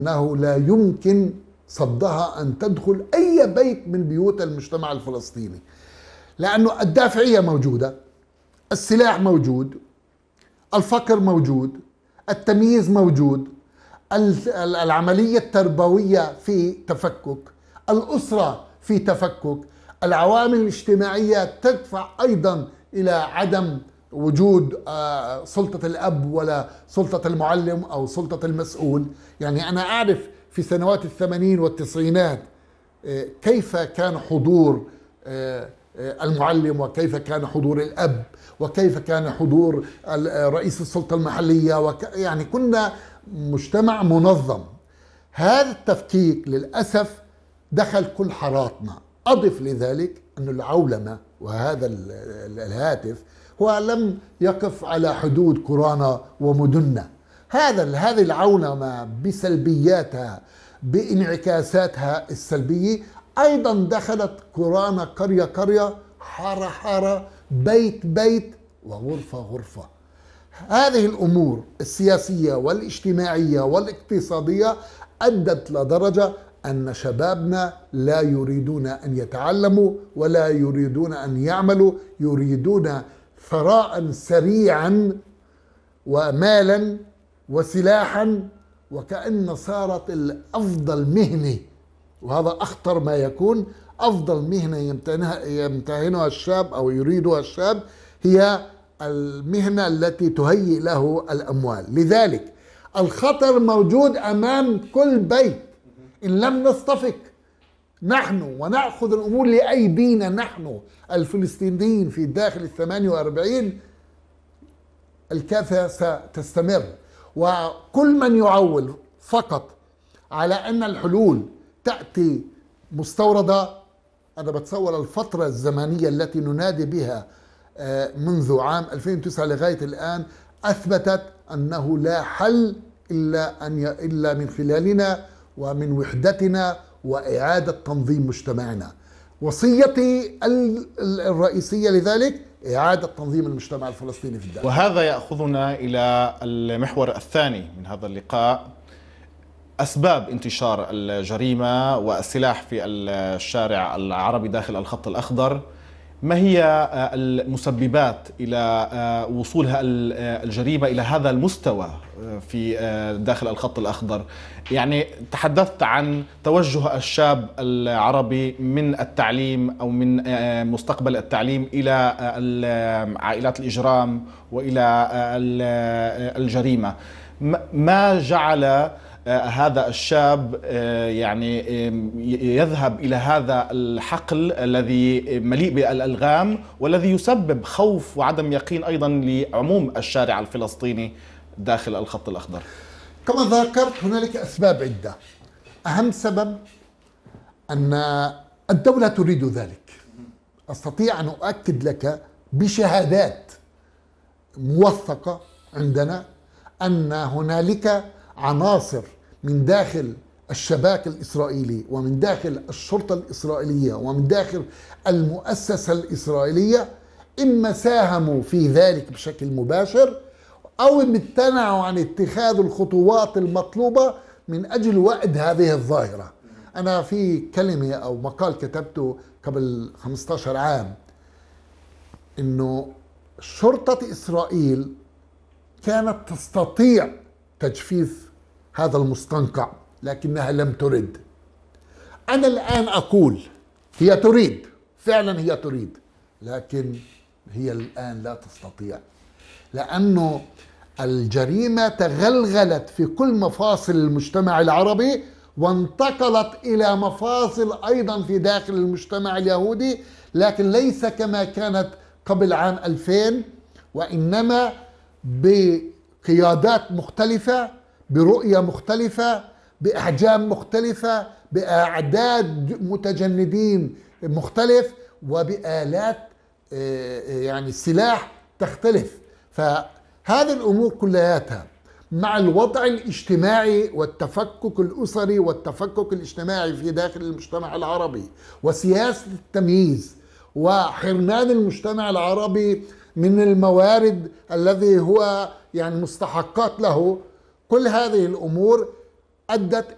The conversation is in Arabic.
أنه لا يمكن صدها أن تدخل أي بيت من بيوت المجتمع الفلسطيني، لأنه الدافعية موجودة، السلاح موجود، الفقر موجود، التمييز موجود، العملية التربوية في تفكك، الأسرة في تفكك، العوامل الاجتماعية تدفع أيضا إلى عدم وجود سلطة الأب ولا سلطة المعلم أو سلطة المسؤول. يعني أنا أعرف في سنوات الثمانين والتسعينات كيف كان حضور المعلم، وكيف كان حضور الأب، وكيف كان حضور رئيس السلطة المحلية، يعني كنا مجتمع منظم. هذا التفكيك للأسف دخل كل حاراتنا. أضف لذلك أن العولمة وهذا الهاتف هو لم يقف على حدود قرانا ومدننا. هذه العولمة بسلبياتها بانعكاساتها السلبية أيضا دخلت قرانا قرية قرية، حارة حارة، بيت بيت، وغرفة غرفة. هذه الأمور السياسية والاجتماعية والاقتصادية أدت لدرجة أن شبابنا لا يريدون أن يتعلموا ولا يريدون أن يعملوا، يريدون ثراء سريعا ومالا وسلاحا، وكأن صارت الأفضل مهنة، وهذا أخطر ما يكون، أفضل مهنة يمتهنها الشاب أو يريدها الشاب هي المهنة التي تهيئ له الأموال. لذلك الخطر موجود أمام كل بيت إن لم نصطفك نحن ونأخذ الأمور لأيدينا نحن الفلسطينيين في داخل 48، الكارثة ستستمر. وكل من يعول فقط على أن الحلول تأتي مستوردة، أنا بتصور الفترة الزمنية التي ننادي بها منذ عام 2009 لغاية الآن أثبتت أنه لا حل إلا من خلالنا ومن وحدتنا وإعادة تنظيم مجتمعنا. وصيتي الرئيسية لذلك إعادة تنظيم المجتمع الفلسطيني في الداخل. وهذا يأخذنا إلى المحور الثاني من هذا اللقاء: أسباب انتشار الجريمة والسلاح في الشارع العربي داخل الخط الأخضر. ما هي المسببات إلى وصولها الجريمة إلى هذا المستوى في داخل الخط الأخضر؟ يعني تحدثت عن توجه الشاب العربي من التعليم أو من مستقبل التعليم إلى عائلات الإجرام وإلى الجريمة. ما جعل هذا الشاب يعني يذهب إلى هذا الحقل الذي مليء بالألغام والذي يسبب خوف وعدم يقين أيضا لعموم الشارع الفلسطيني داخل الخط الأخضر؟ كما ذكرت هنالك أسباب عدة. أهم سبب أن الدولة تريد ذلك. أستطيع أن أؤكد لك بشهادات موثقة عندنا أن هنالك عناصر من داخل الشباك الإسرائيلي ومن داخل الشرطة الإسرائيلية ومن داخل المؤسسة الإسرائيلية إما ساهموا في ذلك بشكل مباشر أو امتنعوا عن اتخاذ الخطوات المطلوبة من أجل وأد هذه الظاهرة. أنا في كلمة أو مقال كتبته قبل 15 عام إنه شرطة إسرائيل كانت تستطيع تجفيف هذا المستنقع لكنها لم ترد. أنا الآن أقول هي تريد، فعلا هي تريد، لكن هي الآن لا تستطيع، لأنه الجريمة تغلغلت في كل مفاصل المجتمع العربي وانتقلت إلى مفاصل أيضا في داخل المجتمع اليهودي، لكن ليس كما كانت قبل عام 2000، وإنما بقيادات مختلفة، برؤية مختلفة، بأحجام مختلفة، بأعداد متجندين مختلف، وبآلات يعني السلاح تختلف. فهذه الأمور كلياتها مع الوضع الاجتماعي والتفكك الأسري والتفكك الاجتماعي في داخل المجتمع العربي وسياسة التمييز وحرمان المجتمع العربي من الموارد الذي هو يعني مستحقات له، كل هذه الأمور أدت